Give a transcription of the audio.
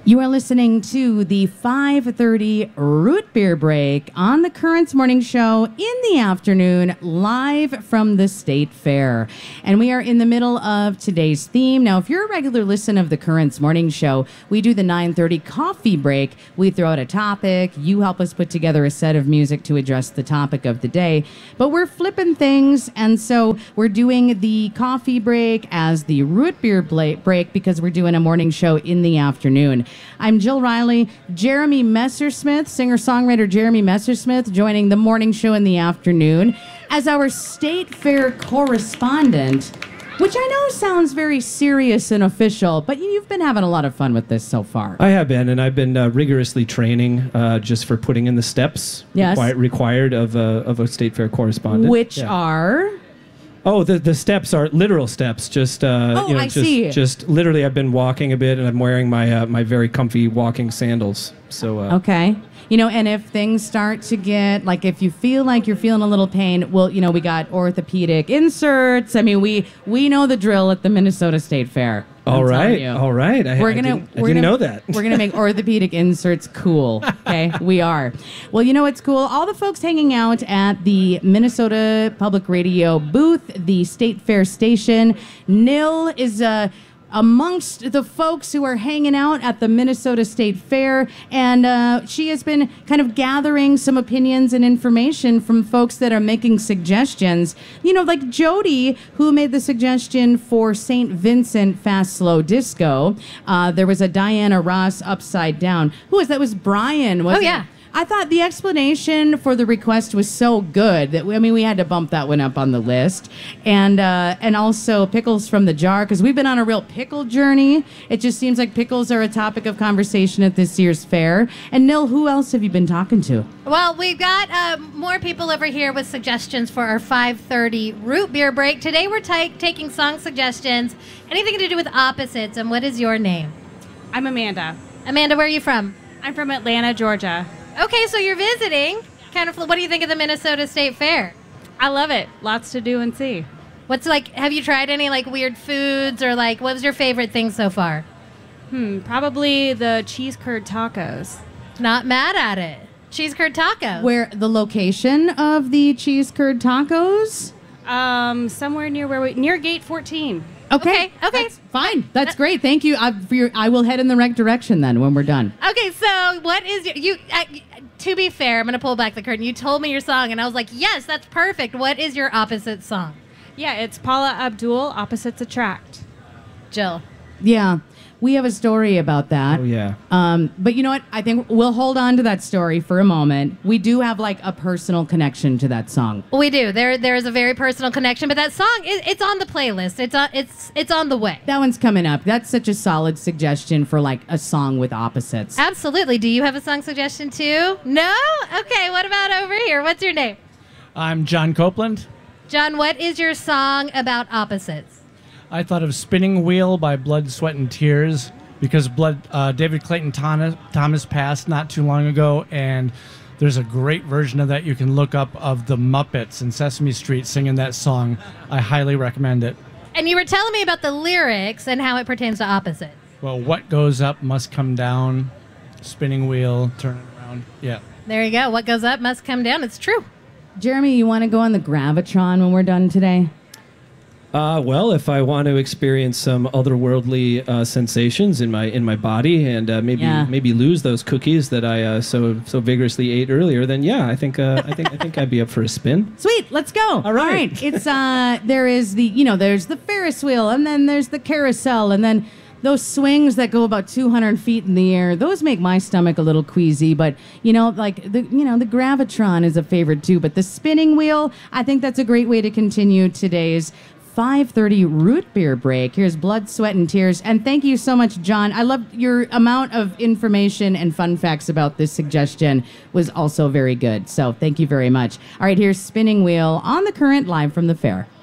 You are listening to the 5:30 Root Beer Break on the Currents Morning Show in the afternoon, live from the State Fair. And we are in the middle of today's theme. Now, if you're a regular listener of the Currents Morning Show, we do the 9:30 coffee break. We throw out a topic. You help us put together a set of music to address the topic of the day. But we're flipping things, and so we're doing the coffee break as the root beer break because we're doing a morning show in the afternoon. I'm Jill Riley. Jeremy Messersmith, singer-songwriter Jeremy Messersmith, joining the morning show in the afternoon as our State Fair correspondent, which I know sounds very serious and official, but you've been having a lot of fun with this so far. I have been, and I've been rigorously training just for putting in the steps required of a State Fair correspondent. Which are... Oh, the steps are literal steps. Just I see. Just literally, I've been walking a bit, and I'm wearing my my very comfy walking sandals. So okay, and if things start to get like, if you feel like you're feeling a little pain, well, we got orthopedic inserts. I mean, we know the drill at the Minnesota State Fair. All right. I didn't know that. We're gonna make orthopedic inserts cool. Okay, we are. Well, what's cool? All the folks hanging out at the Minnesota Public Radio booth, the State Fair station. Nil is amongst the folks who are hanging out at the Minnesota State Fair, and she has been kind of gathering some opinions and information from folks that are making suggestions. Like Jody, who made the suggestion for St. Vincent Fast Slow Disco. There was a Diana Ross Upside Down. Who was that? Was Brian, wasn't it? I thought the explanation for the request was so good that we had to bump that one up on the list, and also pickles from the jar, because we've been on a real pickle journey. It just seems like pickles are a topic of conversation at this year's fair. And Nil, who else have you been talking to? Well, we've got more people over here with suggestions for our 5:30 root beer break. Today we're taking song suggestions, anything to do with opposites. And what is your name? I'm Amanda. Amanda, where are you from? I'm from Atlanta, Georgia. Okay, so you're visiting. What do you think of the Minnesota State Fair? I love it. Lots to do and see. Have you tried any weird foods, or what was your favorite thing so far? Probably the cheese curd tacos. Not mad at it. Cheese curd tacos. Where the location of the cheese curd tacos? Somewhere near Gate 14. Okay. That's fine. That's great. Thank you. I will head in the right direction then when we're done. Okay, so what is to be fair, I'm going to pull back the curtain. You told me your song, and I was like, yes, that's perfect. What is your opposite song? Yeah, it's Paula Abdul, Opposites Attract. Jill. Yeah. We have a story about that. Oh, yeah. But you know what? I think we'll hold on to that story for a moment. We do have a personal connection to that song. We do. There is a very personal connection, but that song, it's on the playlist. It's on the way. That one's coming up. That's such a solid suggestion for a song with opposites. Absolutely. Do you have a song suggestion too? No? Okay, what about over here? What's your name? I'm John Copeland. John, what is your song about opposites? I thought of Spinning Wheel by Blood, Sweat, and Tears because David Clayton Thomas passed not too long ago, and there's a great version of that you can look up of the Muppets in Sesame Street singing that song. I highly recommend it. And you were telling me about the lyrics and how it pertains to opposites. Well, what goes up must come down, spinning wheel, turn it around. Yeah. There you go. What goes up must come down. It's true. Jeremy, you want to go on the Gravitron when we're done today? Well, if I want to experience some otherworldly sensations in my body and maybe lose those cookies that I so vigorously ate earlier, then I think I'd be up for a spin. Sweet, let's go. All right. It's there is there's the Ferris wheel, and then there's the carousel, and then those swings that go about 200 feet in the air. Those make my stomach a little queasy, but the Gravitron is a favorite too. But the spinning wheel, I think that's a great way to continue today's 5:30 root beer break. Here's Blood, Sweat, and Tears. And thank you so much, John. I loved your amount of information and fun facts about this suggestion was also very good. So thank you very much. All right, here's Spinning Wheel on the Current live from the fair.